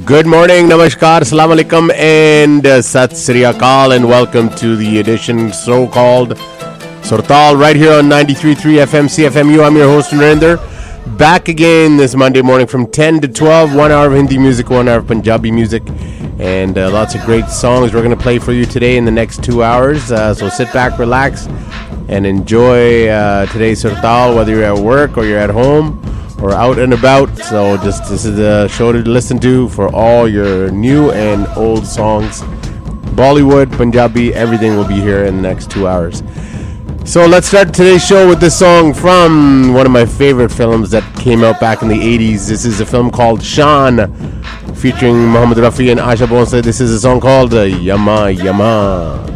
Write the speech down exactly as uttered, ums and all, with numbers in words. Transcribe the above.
Good morning, namaskar, assalamu alaikum, and uh, sat sri akal, and welcome to the edition so-called Surtal right here on ninety-three point three F M C F M U. I'm your host, Narinder. Back again this Monday morning from ten to twelve, one hour of Hindi music, one hour of Punjabi music, and uh, lots of great songs we're going to play for you today in the next two hours. Uh, so sit back, relax, and enjoy uh, today's Surtal, whether you're at work or you're at home or out and about. So just this is a show to listen to for all your new and old songs. Bollywood, Punjabi, everything will be here in the next two hours. So let's start today's show with this song from one of my favorite films that came out back in the eighties. This is a film called Shaan, featuring Mohammed Rafi and Asha Bhonsle. This is a song called uh, Yama Yama.